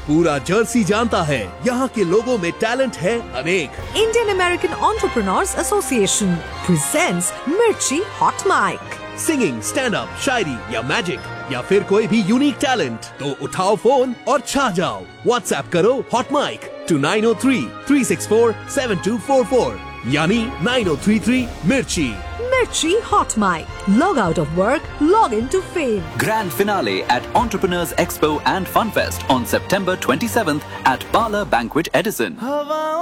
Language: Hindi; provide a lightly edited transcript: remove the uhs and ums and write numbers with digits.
पूरा जर्सी जानता है यहाँ के लोगों में टैलेंट है अनेक। Indian American Entrepreneurs Association presents Mirchi Hot Mic. Singing, stand up, शायरी या मैजिक या फिर कोई भी यूनिक टैलेंट, तो उठाओ फोन और छा जाओ। व्हाट्सएप करो हॉट माइक to 9033647244 यानी 9033 मिर्ची। Mirchi Hot Mic. Log out of work, log into fame. Grand finale at Entrepreneurs Expo and Funfest on September 27th at Bala Banquet Edison.